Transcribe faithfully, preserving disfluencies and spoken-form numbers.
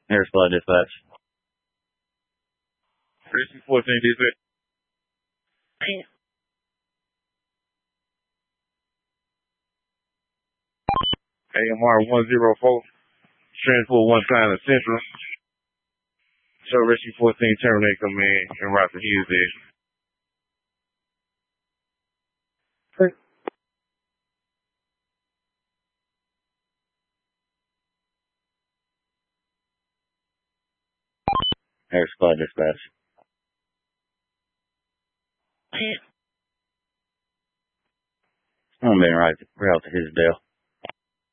Air Squad Dispatch. Rescue fourteen Dispatch. A M R one zero four. Transport one sign of Central. Show Rescue fourteen terminate command and route to Hughes. Air Squad Dispatch. I'm being right route to Hillsdale.